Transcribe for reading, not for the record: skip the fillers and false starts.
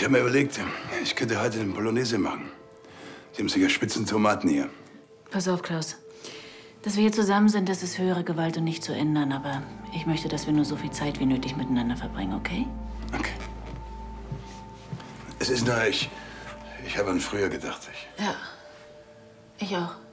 habe mir überlegt, ich könnte heute eine Bolognese machen. Sie haben sogar spitzen Tomaten hier. Pass auf, Klaus. Dass wir hier zusammen sind, das ist höhere Gewalt und nicht zu ändern. Aber ich möchte, dass wir nur so viel Zeit wie nötig miteinander verbringen, okay? Okay. Es ist nur, ich habe an früher gedacht. Ja, ich auch.